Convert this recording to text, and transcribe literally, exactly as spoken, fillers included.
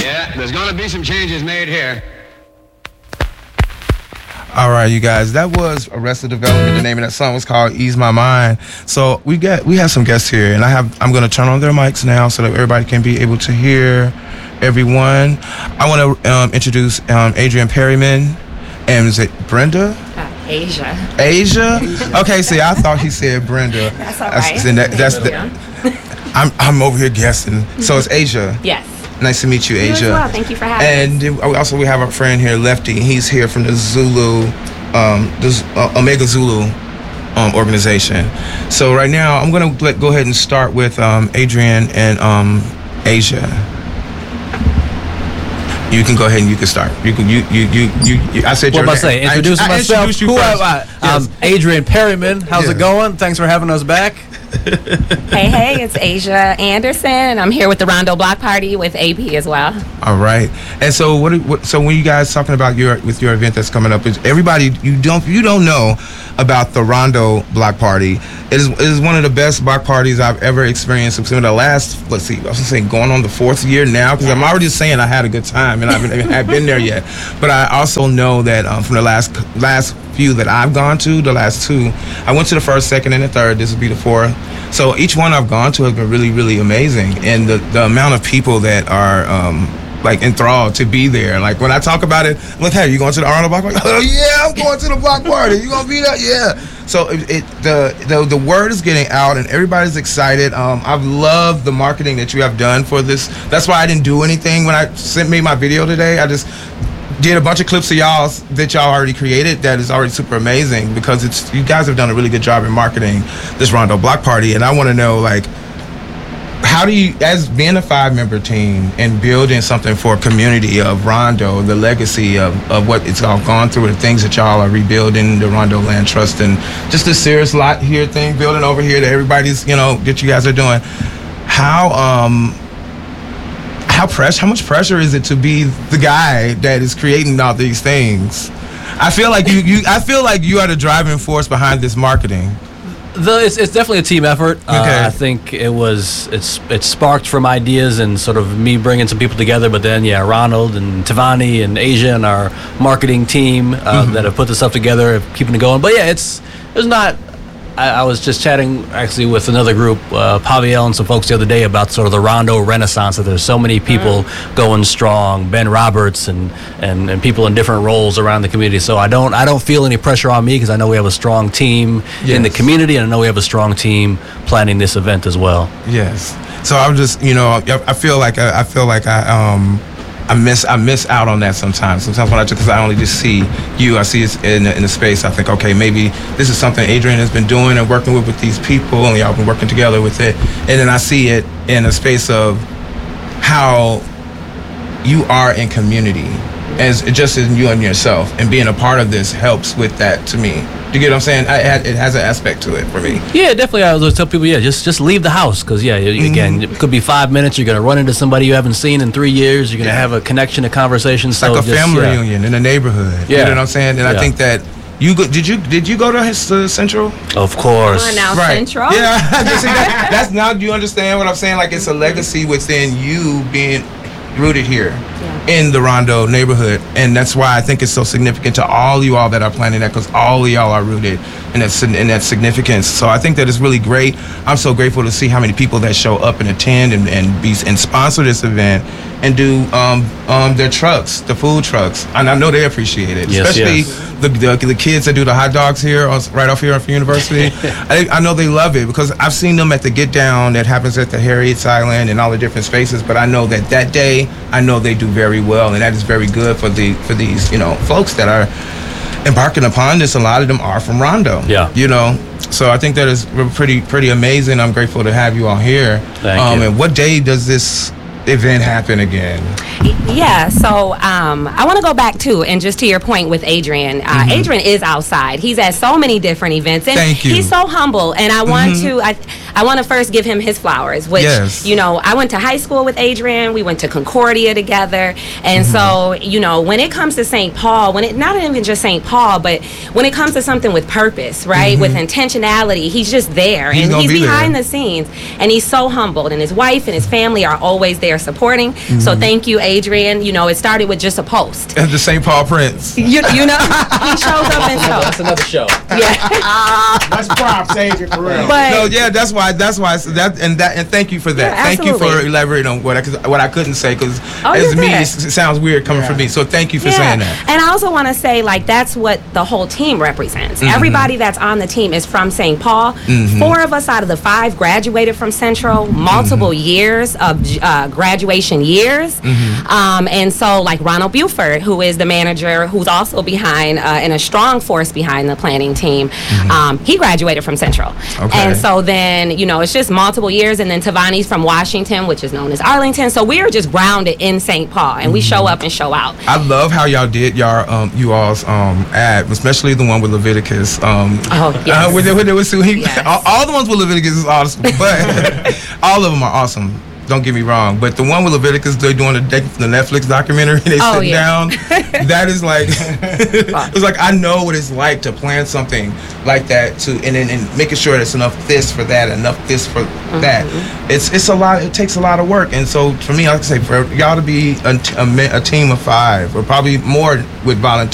Yeah, there's going to be some changes made here. All right, you guys, that was Arrested Development. The name of that song was called Ease My Mind. So we got we have some guests here, and I have I'm going to turn on their mics now so that everybody can be able to hear everyone. I want to um, introduce um, Adrian Perryman, and is it Brenda? Uh, Asia. Asia? Okay, see, I thought he said Brenda. That's all right. That's, that, that's the, I'm I'm over here guessing. So it's Asia. Yes. Nice to meet you, You as Asia. well. Thank you for having And also we have our friend here, Lefty. He's here from the Zulu, um, the Z- uh, Omega Zulu um, organization. So right now, I'm gonna let, go ahead and start with um, Adrian and um, Asia. You can go ahead and you can start. You can you you you you. you I said what your am I name. saying? Introduce I, myself. I introduced you Who first. am I? Yes. I'm Adrian Perryman. How's Yeah. it going? Thanks for having us back. Hey, hey, it's Asia Anderson, and I'm here with the Rondo Block Party with A P as well. All right. And so what, what? So when you guys talking about your with your event that's coming up, is everybody you don't you don't know about the Rondo Block Party? It is it is one of the best block parties I've ever experienced. It's been the last let's see, I was gonna say going on the fourth year now because I'm already saying I had a good time and I haven't I've been there yet. But I also know that um, from the last last few that I've gone to, the last two, I went to the first, second, and the third. This will be the fourth. So each one I've gone to has been really, really amazing, and the, the amount of people that are um, like enthralled to be there. Like when I talk about it, I'm like, hey, you going to the Arnold Block Party? Oh yeah, I'm going to the block party. You gonna be there? Yeah. So it, it the, the the word is getting out, and everybody's excited. Um, I've loved the marketing that you have done for this. That's why I didn't do anything when I sent me my video today. I just did a bunch of clips of y'all that y'all already created that is already super amazing because it's you guys have done a really good job in marketing this Rondo Block Party, and I want to know like how do you, as being a five-member team and building something for a community of Rondo, the legacy of, of what it's all gone through, the things that y'all are rebuilding, the Rondo Land Trust, and just the Sears Lot here thing, building over here that everybody's, you know, that you guys are doing. How, um, how press, how much pressure is it to be the guy that is creating all these things? I feel like you, you I feel like you are the driving force behind this marketing. The, it's, it's definitely a team effort. Okay. Uh, I think it was it's it sparked from ideas and sort of me bringing some people together. But then yeah, Ronald and Tavani and Asia and our marketing team uh, mm-hmm. that have put this stuff together, keeping it going. But yeah, it's it's not. I, I was just chatting actually with another group, uh, Paviel and some folks the other day about sort of the Rondo Renaissance. That there's so many people mm. going strong, Ben Roberts and, and and people in different roles around the community. So I don't I don't feel any pressure on me because I know we have a strong team yes. in the community, and I know we have a strong team planning this event as well. Yes. So I'm just you know I feel like I, I feel like I um. I miss I miss out on that sometimes. Sometimes when I just because I only just see you, I see it in the, in the space. I think, okay, maybe this is something Adrian has been doing and working with with these people, and y'all been working together with it. And then I see it in a space of how you are in community, as just as you and yourself, and being a part of this helps with that to me. You get what I'm saying? I, it has an aspect to it for me. Yeah, definitely. I always tell people, yeah, just just leave the house because, yeah, mm-hmm. again, it could be five minutes. You're going to run into somebody you haven't seen in three years. You're going to yeah. have a connection, a conversation. It's so like a just, family yeah. reunion in the neighborhood. Yeah. You know what I'm saying? And yeah. I think that you go, did you did you go to his uh, Central? Of course. Come on now, right. Central. Yeah, See, that, that's now. Do you understand what I'm saying? Like it's a legacy within you being rooted here. Yeah. In the Rondo neighborhood, and that's why I think it's so significant to all you all that are planning that, because all of y'all are rooted in that in that significance. So I think that it's really great. I'm so grateful to see how many people that show up and attend and and be and sponsor this event and do um, um, their trucks, the food trucks, and I know they appreciate it, yes, especially yes. The, the the kids that do the hot dogs here, on, right off here from University. I, I know they love it because I've seen them at the Get Down that happens at the Harriet's Island and all the different spaces. But I know that that day, I know they do very well, and that is very good for the for these you know folks that are embarking upon this. A lot of them are from Rondo. Yeah. You know, so I think that is pretty pretty amazing. I'm grateful to have you all here. Thank um, you. And what day does this event happen again? Yeah, so um, I want to go back too, and just to your point with Adrian. Uh, mm-hmm. Adrian is outside. He's at so many different events, and Thank you. he's so humble. And I want mm-hmm. to, I, I want to first give him his flowers, which, Yes. you know, I went to high school with Adrian. We went to Concordia together. And Mm-hmm. so, you know, when it comes to Saint Paul, when it, not even just Saint Paul, but when it comes to something with purpose, right, with intentionality, he's just there. He's and gonna he's be behind there. the scenes. And he's so humbled. And his wife and his family are always there supporting. Mm-hmm. So thank you, Adrian. You know, it started with just a post. And the Saint Paul Prince. You, you know, he shows up and That's so. another show. Yeah. That's props, Adrian, for real. But No, yeah, that's why. That's why. So that and that and thank you for that. Yeah, thank you for absolutely. elaborating on what I 'cause what I couldn't say because Oh, as you're me, good. it s- sounds weird coming from me. So thank you for saying that. And I also want to say, like, that's what the whole team represents. Mm-hmm. Everybody that's on the team is from Saint Paul. Four of us out of the five graduated from Central, multiple Mm-hmm. years of uh, graduation years. Mm-hmm. Um, and so, like, Ronald Buford, who is the manager, who's also behind uh, and a strong force behind the planning team, um, he graduated from Central. Mm-hmm. Okay. And so then, you know, it's just multiple years. And then Tavani's from Washington, which is known as Arlington. So we are just grounded in Saint Paul, and we Mm-hmm. show up and show out. I love how y'all did y'all um you all's um ad, especially the one with Leviticus. Um, Oh, yes. uh, with, with, with, with, he, Yes. all, all the ones with Leviticus is awesome, but all of them are awesome. Don't get me wrong, but the one with Leviticus, they're doing the, the Netflix documentary. They Oh, sit yeah. down. That is like, it's like I know what it's like to plan something like that to, and then and making sure there's enough this for that, enough this for that. It's it's a lot. It takes a lot of work, and so for me, I like to say for y'all to be a, t- a, me- a team of five, or probably more with volunteers.